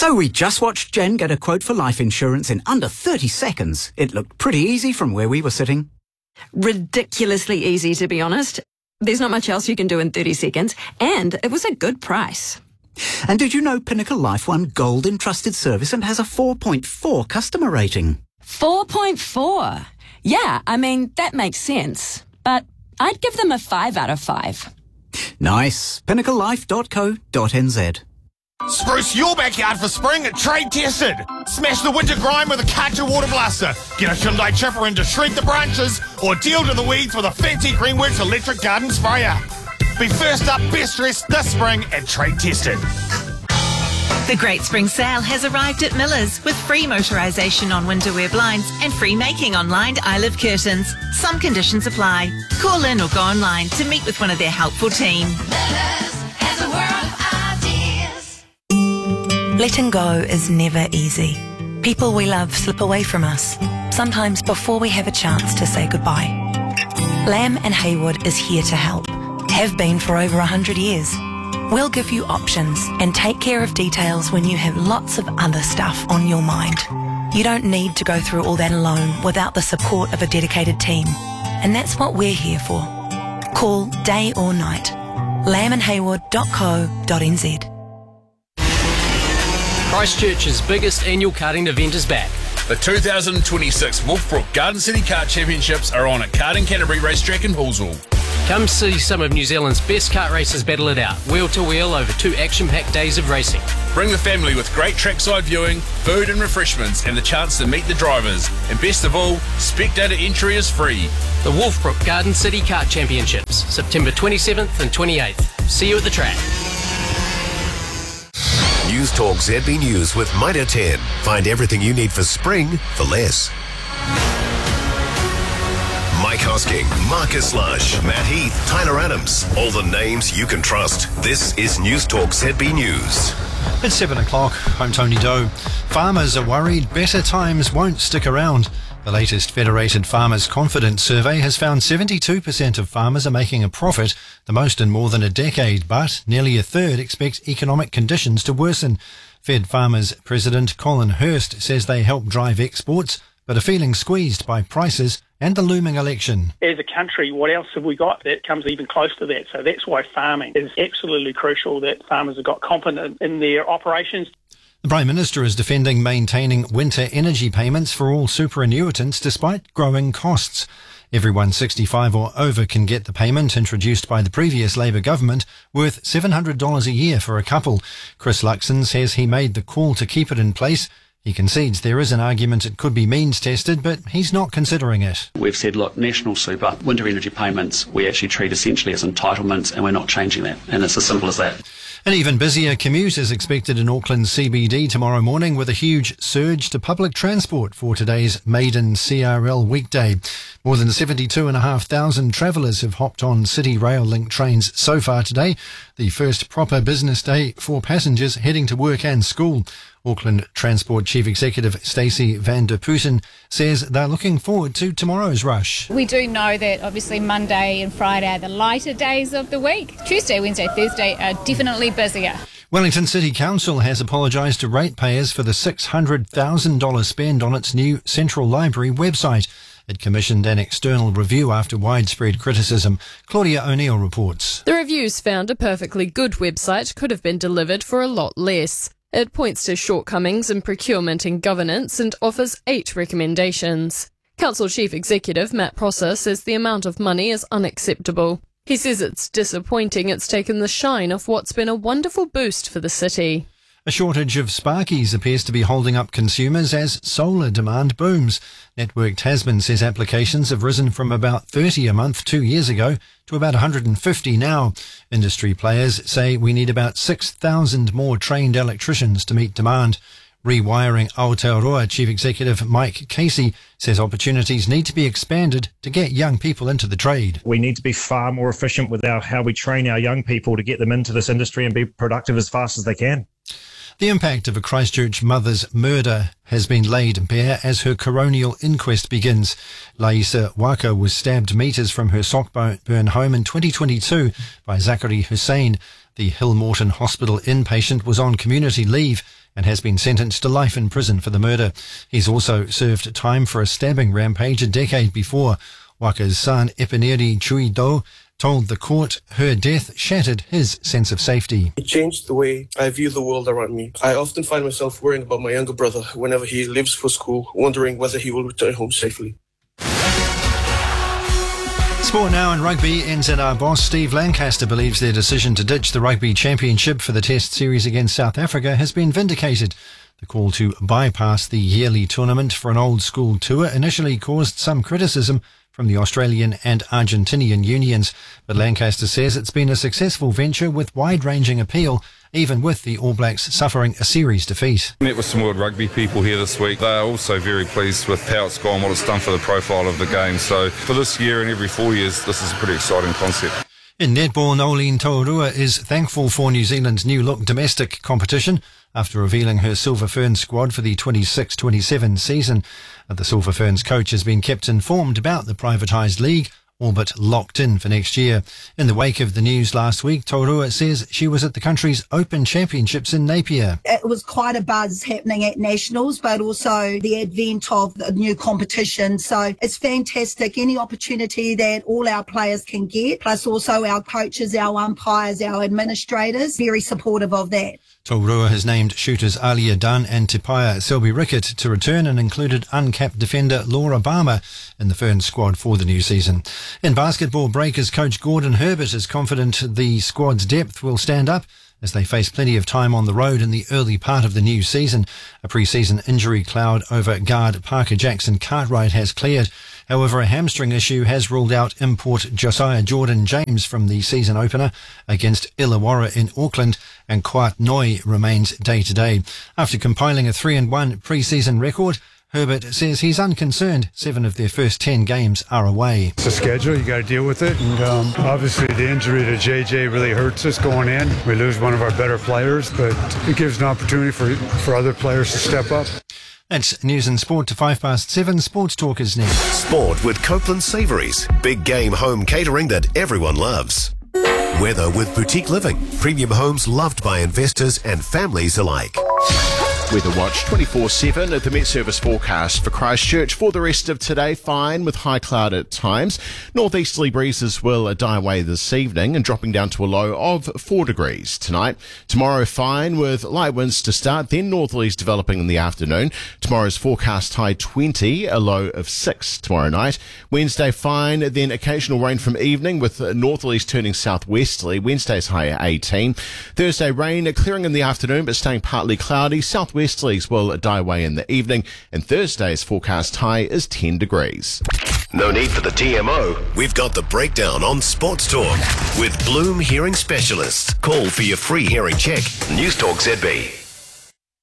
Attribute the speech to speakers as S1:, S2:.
S1: So we just watched Jen get a quote for life insurance in under 30 seconds. It looked pretty easy from where we were sitting.
S2: Ridiculously easy, to be honest. There's not much else you can do in 30 seconds, and it was a good price.
S1: And did you know Pinnacle Life won Gold in Trusted Service and has a 4.4 customer rating?
S2: 4.4? Yeah, I mean, that makes sense. But I'd give them a 5 out of 5.
S1: Nice. PinnacleLife.co.nz.
S3: Spruce your backyard for spring at Trade Tested. Smash the winter grime with a Karcher water blaster. Get a Hyundai chipper in to shred the branches, or deal to the weeds with a fancy Greenworks electric garden sprayer. Be first up, best dressed this spring at Trade Tested.
S4: The Great Spring Sale has arrived at Miller's with free motorisation on window wear blinds and free making on lined Live curtains. Some conditions apply. Call in or go online to meet with one of their helpful team.
S5: Miller's has a world of ideas.
S6: Letting go is never easy. People we love slip away from us, sometimes before we have a chance to say goodbye. Lamb and Haywood is here to help. Have been for over 100 years. We'll give you options and take care of details when you have lots of other stuff on your mind. You don't need to go through all that alone without the support of a dedicated team. And that's what we're here for. Call day or night. lambandhaywood.co.nz.
S7: Christchurch's biggest annual karting event is back.
S8: The 2026 Wolfbrook Garden City Kart Championships are on at Karting Canterbury Racetrack in Hallsville.
S7: Come see some of New Zealand's best kart racers battle it out, wheel to wheel over 2 action-packed days of racing.
S8: Bring the family with great trackside viewing, food and refreshments, and the chance to meet the drivers. And best of all, spectator entry is free.
S7: The Wolfbrook Garden City Kart Championships, September 27th and 28th. See you at the track.
S9: News Talk ZB News with Mitre 10. Find everything you need for spring for less. Mike Hosking, Marcus Lush, Matt Heath, Tyler Adams. All the names you can trust. This is News Talk ZB News.
S10: It's 7 o'clock. I'm Tony Doe. Farmers are worried better times won't stick around. The latest Federated Farmers Confidence Survey has found 72% of farmers are making a profit, the most in more than a decade, but nearly a third expect economic conditions to worsen. Fed Farmers President Colin Hurst says they help drive exports, but are feeling squeezed by prices and the looming election.
S11: As a country, what else have we got that comes even close to that? So that's why farming is absolutely crucial, that farmers have got confidence in their operations.
S10: The Prime Minister is defending maintaining winter energy payments for all superannuitants despite growing costs. Everyone 65 or over can get the payment introduced by the previous Labour government, worth $700 a year for a couple. Chris Luxon says he made the call to keep it in place. He concedes there is an argument it could be means-tested, but he's not considering it.
S12: We've said, look, national super, winter energy payments, we actually treat essentially as entitlements, and we're not changing that. And it's as simple as that.
S10: An even busier commute is expected in Auckland CBD tomorrow morning, with a huge surge to public transport for today's maiden CRL weekday. More than 72,500 travellers have hopped on City Rail Link trains so far today, the first proper business day for passengers heading to work and school. Auckland Transport Chief Executive Stacey van der Putten says they're looking forward to tomorrow's rush.
S13: We do know that obviously Monday and Friday are the lighter days of the week. Tuesday, Wednesday, Thursday are definitely busier.
S10: Wellington City Council has apologised to ratepayers for the $600,000 spend on its new Central Library website. It commissioned an external review after widespread criticism. Claudia O'Neill reports.
S14: The reviews found a perfectly good website could have been delivered for a lot less. It points to shortcomings in procurement and governance and offers 8 recommendations. Council Chief Executive Matt Prosser says the amount of money is unacceptable. He says it's disappointing it's taken the shine off what's been a wonderful boost for the city.
S10: A shortage of sparkies appears to be holding up consumers as solar demand booms. Network Tasman says applications have risen from about 30 a month 2 years ago to about 150 now. Industry players say we need about 6,000 more trained electricians to meet demand. Rewiring Aotearoa Chief Executive Mike Casey says opportunities need to be expanded to get young people into the trade.
S15: We need to be far more efficient with how we train our young people to get them into this industry and be productive as fast as they can.
S10: The impact of a Christchurch mother's murder has been laid bare as her coronial inquest begins. Laisa Waka was stabbed metres from her Sockburn home in 2022 by Zachary Hussein. The Hill Morton Hospital inpatient was on community leave and has been sentenced to life in prison for the murder. He's also served time for a stabbing rampage a decade before. Waka's son, Epineri Chuido, told the court her death shattered his sense of safety.
S16: It changed the way I view the world around me. I often find myself worrying about my younger brother whenever he leaves for school, wondering whether he will return home safely.
S10: Sport now in rugby. NZR boss Steve Lancaster believes their decision to ditch the Rugby Championship for the Test series against South Africa has been vindicated. The call to bypass the yearly tournament for an old school tour initially caused some criticism from the Australian and Argentinian unions, but Lancaster says it's been a successful venture with wide-ranging appeal, even with the All Blacks suffering a series defeat.
S17: Met with some World Rugby people here this week. They are also very pleased with how it's gone, what it's done for the profile of the game. So for this year and every 4 years, this is a pretty exciting concept.
S10: In netball, Nolene Taurua is thankful for New Zealand's new-look domestic competition after revealing her Silver Ferns squad for the 26-27 season. The Silver Ferns coach has been kept informed about the privatised league, all but locked in for next year. In the wake of the news last week, Taurua says she was at the country's Open Championships in Napier.
S18: It was quite a buzz happening at Nationals, but also the advent of the new competition. So it's fantastic. Any opportunity that all our players can get, plus also our coaches, our umpires, our administrators, very supportive of that.
S10: Taurua has named shooters Alia Dunn and Tipaya Selby Rickett to return and included uncapped defender Laura Barmer in the Ferns squad for the new season. In basketball, Breakers coach Gordon Herbert is confident the squad's depth will stand up as they face plenty of time on the road in the early part of the new season. A pre-season injury cloud over guard Parker Jackson Cartwright has cleared. However, a hamstring issue has ruled out import Josiah Jordan-James from the season opener against Illawarra in Auckland, and Kwat Noi remains day-to-day. After compiling a 3-1 pre-season record, Herbert says he's unconcerned 7 of their first 10 games are away.
S19: It's a schedule, you got to deal with it. And obviously the injury to JJ really hurts us going in. We lose one of our better players, but it gives an opportunity for other players to step up.
S10: That's news and sport to 7:05. Sports Talk is next.
S9: Sport with Copeland Savouries. Big game home catering that everyone loves. Weather with Boutique Living. Premium homes loved by investors and families alike.
S20: Weather Watch 24/7 at the Met Service forecast for Christchurch for the rest of today. Fine with high cloud at times. Northeasterly breezes will die away this evening and dropping down to a low of 4 degrees tonight. Tomorrow fine with light winds to start, then northerlies developing in the afternoon. Tomorrow's forecast high 20, a low of 6 tomorrow night. Wednesday fine, then occasional rain from evening with northerlies turning southwesterly. Wednesday's high 18. Thursday rain clearing in the afternoon but staying partly cloudy. Southwesterlies will die away in the evening, and Thursday's forecast high is 10 degrees.
S9: No need for the TMO. We've got the breakdown on Sports Talk with Bloom Hearing Specialists. Call for your free hearing check. News Talk ZB.